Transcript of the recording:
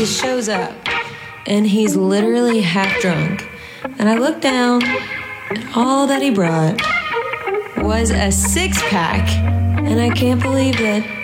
he shows up, and he's literally half drunk. And I look down, and all that he brought was a 6-pack. And I can't believe that